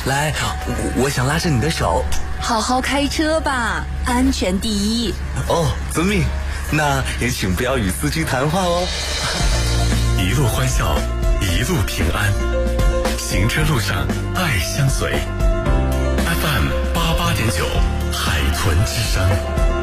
来，我想拉着你的手。 好好开车吧，安全第一。 哦，遵命。那也请不要与司机谈话哦。 一路欢笑，一路平安，行车路上爱相随。FM 88.9，海豚之声。